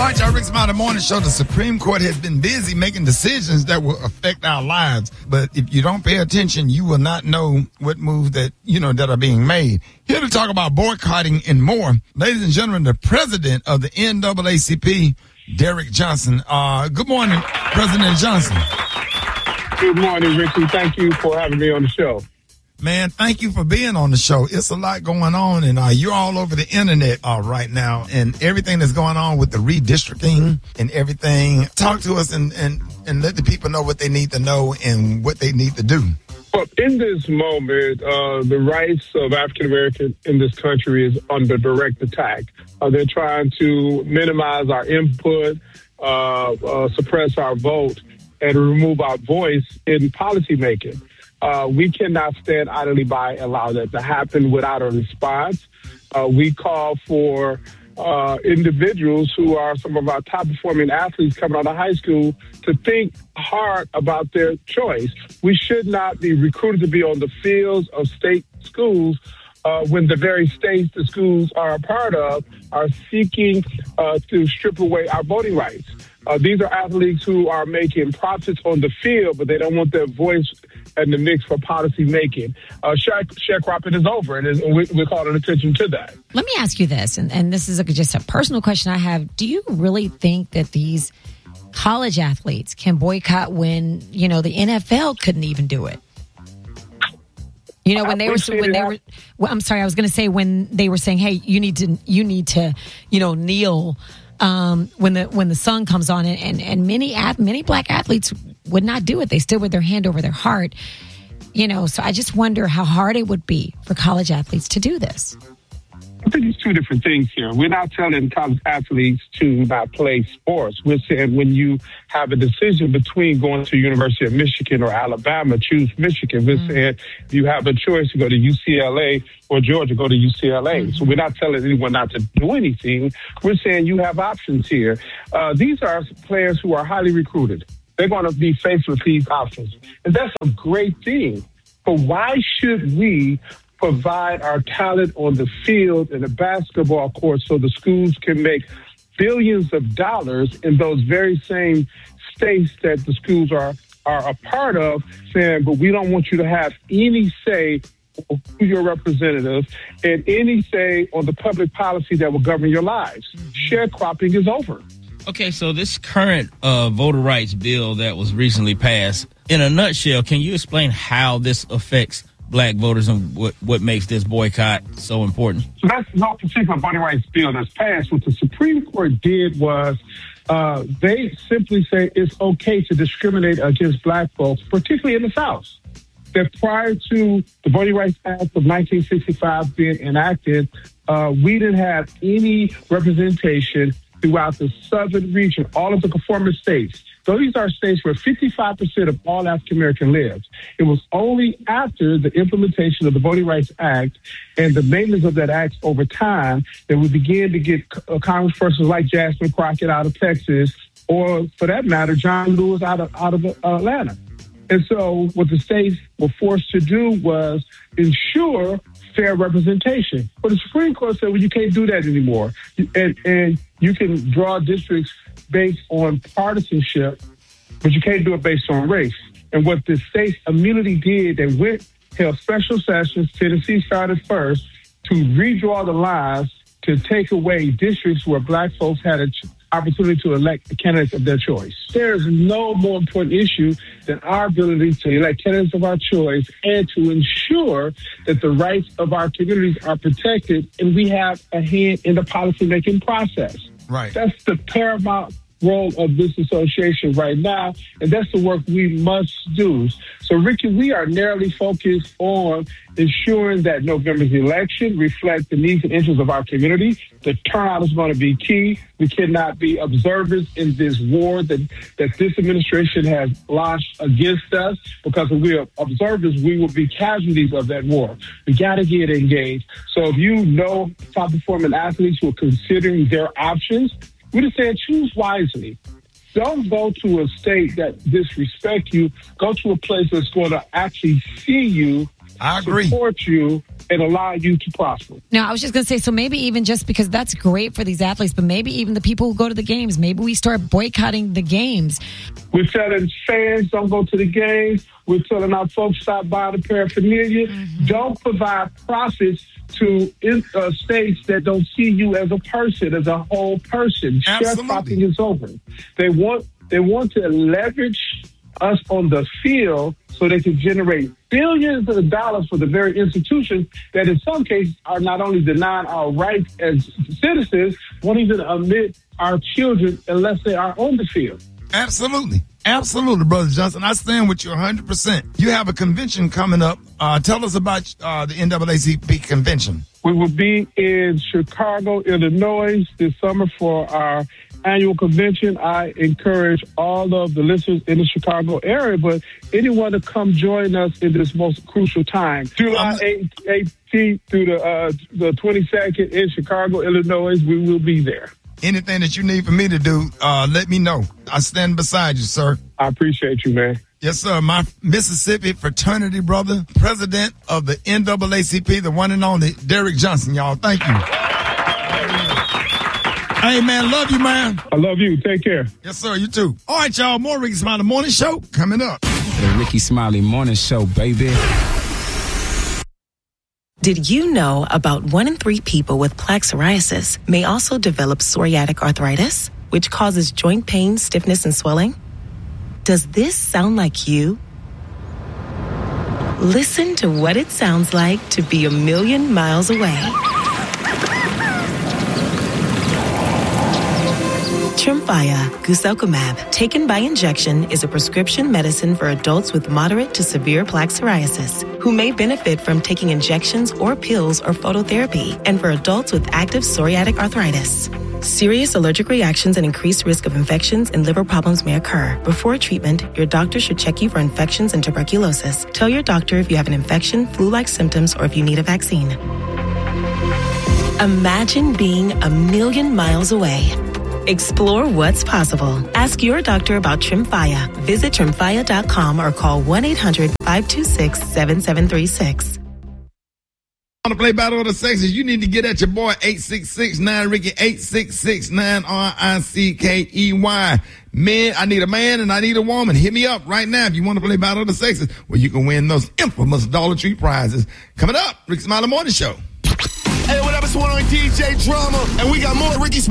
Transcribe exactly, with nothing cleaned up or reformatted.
Watch our Rick Smiley Morning Show. The Supreme Court has been busy making decisions that will affect our lives. But if you don't pay attention, you will not know what moves that, you know, that are being made. Here to talk about boycotting and more, ladies and gentlemen, the president of the N double A C P, Derrick Johnson. Uh, good morning, President Johnson. Good morning, Ricky. Thank you for having me on the show. Man, thank you for being on the show. It's a lot going on, and uh, you're all over the internet uh, right now, and everything that's going on with the redistricting and everything. Talk to us and, and, and let the people know what they need to know and what they need to do. Well, in this moment, uh, the rights of African Americans in this country is under direct attack. Uh, they're trying to minimize our input, uh, uh, suppress our vote, and remove our voice in policymaking. Uh, we cannot stand idly by and allow that to happen without a response. Uh, we call for uh, individuals who are some of our top-performing athletes coming out of high school to think hard about their choice. We should not be recruited to be on the fields of state schools uh, when the very states the schools are a part of are seeking uh, to strip away our voting rights. Uh, these are athletes who are making profits on the field, but they don't want their voice in the mix for policy making. Uh, sharecropping is over, and we, we're calling attention to that. Let me ask you this, and, and this is a, just a personal question I have. Do you really think that these college athletes can boycott when, you know, the N F L couldn't even do it? You know, when they were, when they were, well, I'm sorry, I was going to say when they were saying, hey, you need to, you need to, you know, kneel Um, when the when the sun comes on, and, and, and many many black athletes would not do it. They stood with their hand over their heart, you know. So I just wonder how hard it would be for college athletes to do this. I think it's two different things here. We're not telling college athletes to not play sports. We're saying when you have a decision between going to University of Michigan or Alabama, choose Michigan. We're mm-hmm. saying you have a choice to go to U C L A or Georgia, go to U C L A. Mm-hmm. So we're not telling anyone not to do anything. We're saying you have options here. Uh, these are players who are highly recruited. They're going to be faced with these options. And that's a great thing. But why should we provide our talent on the field and the basketball court so the schools can make billions of dollars in those very same states that the schools are, are a part of, saying, but we don't want you to have any say on who your representative and any say on the public policy that will govern your lives. Sharecropping is over. Okay, so this current uh, voter rights bill that was recently passed, in a nutshell, can you explain how this affects black voters and what, what makes this boycott so important? So that's no particular voting rights bill that's passed. What the Supreme Court did was uh, they simply say it's okay to discriminate against black folks, particularly in the South. That prior to the Voting Rights Act of nineteen sixty-five being enacted, uh, we didn't have any representation throughout the southern region, all of the conformist states. So these are states where fifty-five percent of all African American lives. It was only after the implementation of the Voting Rights Act and the maintenance of that act over time that we began to get uh, congresspersons like Jasmine Crockett out of Texas, or for that matter, John Lewis out of out of uh, Atlanta. And so what the states were forced to do was ensure fair representation. But the Supreme Court said, well, you can't do that anymore. And, and you can draw districts based on partisanship, but you can't do it based on race. And what the states immediately did, they went, held special sessions, Tennessee started first, to redraw the lines to take away districts where black folks had an opportunity to elect the candidates of their choice. There is no more important issue than our ability to elect candidates of our choice and to ensure that the rights of our communities are protected and we have a hand in the policymaking process. Right. That's the paramount role of this association right now, and that's the work we must do. So, Ricky, we are narrowly focused on ensuring that November's election reflects the needs and interests of our community. The turnout is going to be key. We cannot be observers in this war that, that this administration has launched against us, because if we are observers, we will be casualties of that war. We got to get engaged. So if you know top-performing athletes who are considering their options, we just said choose wisely. Don't go to a state that disrespect you. Go to a place that's going to actually see you I agree. support you and allow you to prosper. Now, I was just going to say, so maybe even just because that's great for these athletes, but maybe even the people who go to the games, maybe we start boycotting the games. We're telling fans don't go to the games. We're telling our folks stop buying the paraphernalia. Mm-hmm. Don't provide profits to uh, states that don't see you as a person, as a whole person. Sharecropping is over. They want they want to leverage us on the field so they can generate billions of dollars for the very institutions that in some cases are not only denying our rights as citizens, won't even admit our children unless they are on the field. Absolutely. Absolutely, Brother Johnson. I stand with you one hundred percent. You have a convention coming up. Uh, tell us about uh, the N double A C P convention. We will be in Chicago, Illinois this summer for our annual convention. I encourage all of the listeners in the Chicago area, but anyone to come join us in this most crucial time. July eighteenth through the, uh, the twenty-second in Chicago, Illinois, we will be there. Anything that you need for me to do, uh, let me know. I stand beside you, sir. I appreciate you, man. Yes, sir. My Mississippi fraternity brother, president of the N double A C P, the one and only Derek Johnson, y'all. Thank you. Hey, man, love you, man. I love you. Take care. Yes, sir. You too. All right, y'all. More Ricky Smiley Morning Show coming up. The Ricky Smiley Morning Show, baby. Did you know about one in three people with plaque psoriasis may also develop psoriatic arthritis, which causes joint pain, stiffness, and swelling? Does this sound like you? Listen to what it sounds like to be a million miles away. Tremfya, guselkumab, taken by injection, is a prescription medicine for adults with moderate to severe plaque psoriasis who may benefit from taking injections or pills or phototherapy, and for adults with active psoriatic arthritis. Serious allergic reactions and increased risk of infections and liver problems may occur. Before treatment, your doctor should check you for infections and tuberculosis. Tell your doctor if you have an infection, flu-like symptoms, or if you need a vaccine. Imagine being a million miles away. Explore what's possible. Ask your doctor about Tremfya. Visit tremfya dot com or call one eight hundred five two six seven seven three six. Want to play Battle of the Sexes? You need to get at your boy eight six six nine Ricky, eight six six nine R I C K E Y. Men, I need a man and I need a woman. Hit me up right now if you want to play Battle of the Sexes, where you can win those infamous Dollar Tree prizes. Coming up, Ricky Smiley Morning Show. Hey, what up? It's one on D J Drama, and we got more Ricky Smiley.